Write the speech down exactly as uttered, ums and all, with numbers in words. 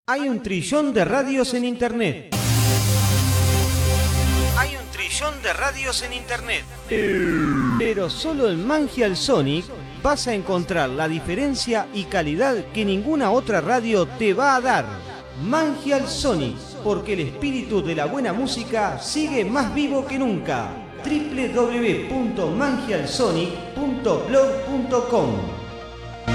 Hay un trillón de radios en internet. Hay un trillón de radios en internet. Pero solo en Mangial Sonic vas a encontrar la diferencia y calidad que ninguna otra radio te va a dar. Mangial Sonic, porque el espíritu de la buena música sigue más vivo que nunca. doble u doble u doble u punto mangial sonic punto blog punto com